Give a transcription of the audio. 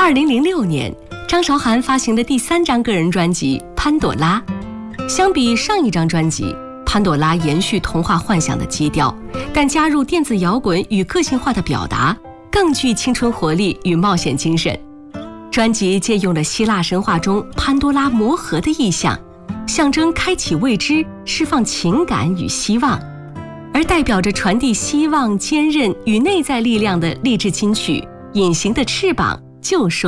2006年，张韶涵发行的第3张个人专辑《潘朵拉》。相比上一张专辑，《潘朵拉》延续童话幻想的基调，但加入电子摇滚与个性化的表达，更具青春活力与冒险精神。专辑借用了希腊神话中潘多拉魔盒的意象，象征开启未知、释放情感与希望，而代表着传递希望、坚韧与内在力量的励志金曲《隐形的翅膀》就收